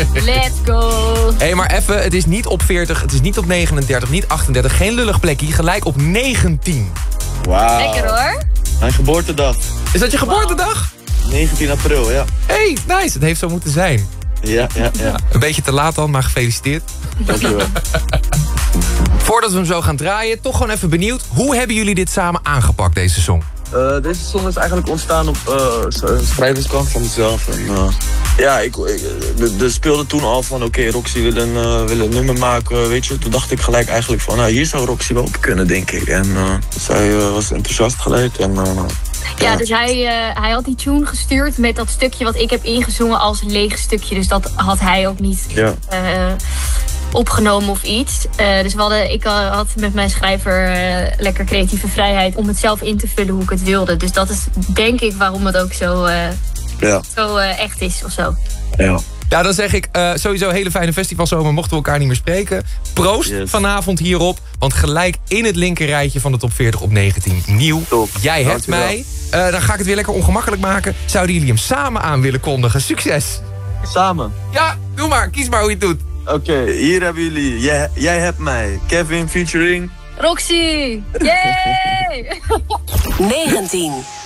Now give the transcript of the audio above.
Let's go. Hé, maar even, het is niet op 40, het is niet op 39, niet 38. Geen lullig plekje, gelijk op 19. Wauw. Lekker hoor. Mijn geboortedag. Is dat je geboortedag? 19 april, ja. Hey, nice. Het heeft zo moeten zijn. Ja. Een beetje te laat dan, maar gefeliciteerd. Dankjewel. Voordat we hem zo gaan draaien, toch gewoon even benieuwd. Hoe hebben jullie dit samen aangepakt, deze song? Deze song is eigenlijk ontstaan op schrijverskant van mezelf. En, er speelde toen al van, oké, Roxy wil een nummer maken, weet je. Toen dacht ik gelijk eigenlijk van, hier zou Roxy wel op kunnen, denk ik. En zij was enthousiast gelijk. En, Ja, dus hij had die tune gestuurd met dat stukje wat ik heb ingezongen als leeg stukje. Dus dat had hij ook niet opgenomen of iets. Dus ik had met mijn schrijver lekker creatieve vrijheid om het zelf in te vullen hoe ik het wilde. Dus dat is denk ik waarom het ook zo echt is of zo. Ja. Ja, dan zeg ik sowieso hele fijne festivalzomer. Mochten we elkaar niet meer spreken. Proost vanavond hierop. Want gelijk in het linkerrijtje van de top 40 op 19. Nieuw. Top. Jij hebt mij. Dan ga ik het weer lekker ongemakkelijk maken. Zouden jullie hem samen aan willen kondigen? Succes. Samen. Ja, doe maar. Kies maar hoe je het doet. Oké, hier hebben jullie. Jij hebt mij. Kevin featuring Roxy! Yay! 19.